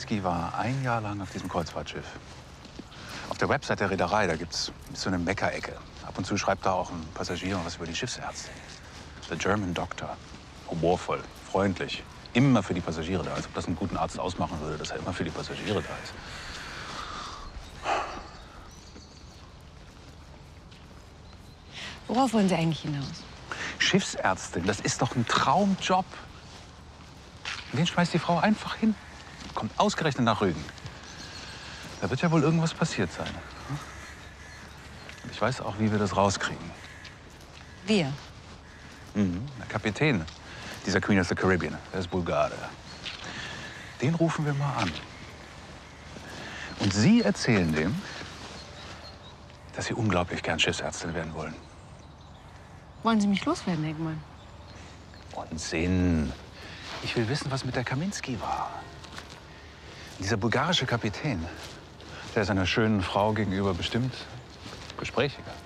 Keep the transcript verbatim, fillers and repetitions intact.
Kaminski war ein Jahr lang auf diesem Kreuzfahrtschiff. Auf der Website der Reederei, da gibt's so eine Mecker-Ecke. Ab und zu schreibt da auch ein Passagier was über die Schiffsärztin. The German Doctor. Humorvoll, freundlich, immer für die Passagiere da. Als ob das einen guten Arzt ausmachen würde, dass er immer für die Passagiere da ist. Worauf wollen Sie eigentlich hinaus? Schiffsärztin, das ist doch ein Traumjob. Den schmeißt die Frau einfach hin. Kommt ausgerechnet nach Rügen. Da wird ja wohl irgendwas passiert sein. Und ich weiß auch, wie wir das rauskriegen. Wir? Mhm. Der Kapitän dieser Queen of the Caribbean, der ist Bulgare. Den rufen wir mal an. Und Sie erzählen dem, dass Sie unglaublich gern Schiffsärztin werden wollen. Wollen Sie mich loswerden, Eggmann? Unsinn. Ich will wissen, was mit der Kaminski war. Dieser bulgarische Kapitän, der ist einer schönen Frau gegenüber bestimmt gesprächiger.